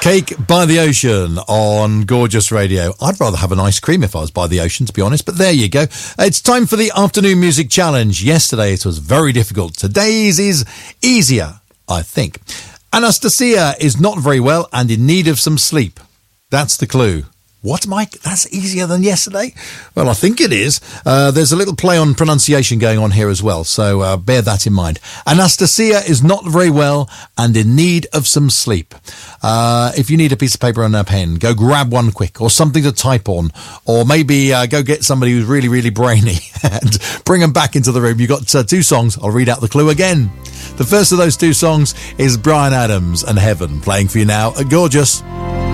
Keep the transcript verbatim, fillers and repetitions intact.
Cake by the Ocean on Gorgeous Radio. I'd rather have an ice cream if I was by the ocean, to be honest, but there you go. It's time for the Afternoon Music Challenge. Yesterday it was very difficult. Today's is easier, I think. Anastasia is not very well and in need of some sleep. That's the clue. What, Mike? That's easier than yesterday? Well, I think it is. Uh, there's a little play on pronunciation going on here as well, so uh, bear that in mind. Anastasia is not very well and in need of some sleep. Uh, if you need a piece of paper and a pen, go grab one quick, or something to type on, or maybe uh, go get somebody who's really, really brainy and bring them back into the room. You've got uh, two songs. I'll read out the clue again. The first of those two songs is Bryan Adams and Heaven, playing for you now at Gorgeous.